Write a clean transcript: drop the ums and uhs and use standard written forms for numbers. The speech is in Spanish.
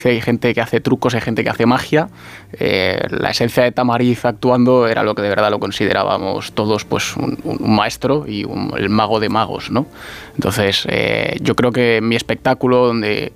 hay gente que hace trucos, hay gente que hace magia. La esencia de Tamariz actuando era lo que de verdad lo considerábamos todos pues un maestro y el mago de magos, ¿no? Entonces, yo creo que mi espectáculo, que